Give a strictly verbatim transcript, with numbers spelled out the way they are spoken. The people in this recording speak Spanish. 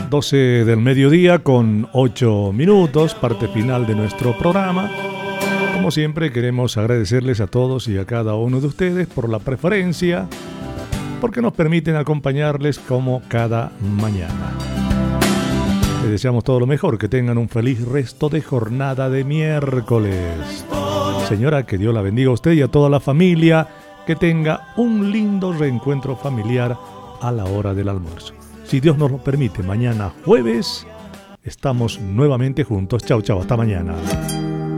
doce del mediodía con ocho minutos, parte final de nuestro programa. Como siempre, queremos agradecerles a todos y a cada uno de ustedes por la preferencia, porque nos permiten acompañarles como cada mañana. Les deseamos todo lo mejor, que tengan un feliz resto de jornada de miércoles. Señora, que Dios la bendiga a usted y a toda la familia, que tenga un lindo reencuentro familiar a la hora del almuerzo. Si Dios nos lo permite, mañana jueves estamos nuevamente juntos. Chau, chau, hasta mañana.